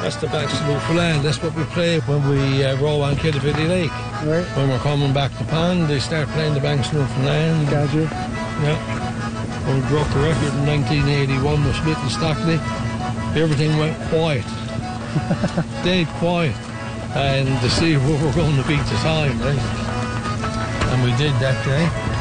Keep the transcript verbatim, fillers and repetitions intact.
That's the Banks of Newfoundland. That's what we play when we uh, row on Kiddefilly Lake. Right. When we're coming back to pond, they start playing the Banks of Newfoundland. Gotcha. Yeah. When we broke the record in nineteen eighty-one with Smith and Stockley, everything went quiet. Dead quiet. And to see where we're going to beat the time, right? And we did that day.